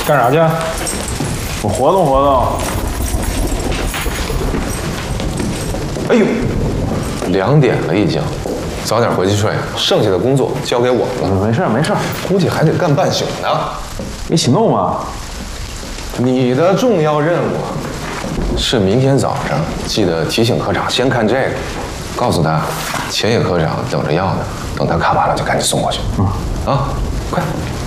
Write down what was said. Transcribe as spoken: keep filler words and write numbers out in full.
干啥去？我活动活动。 哎呦，两点了已经，早点回去睡，剩下的工作交给我了。 没事没事， 估计还得干半宿呢。 一起弄吧。 你的重要任务是明天早上记得提醒科长先看这个，告诉他前野科长等着要呢，等他看完了就赶紧送过去。嗯，啊，快。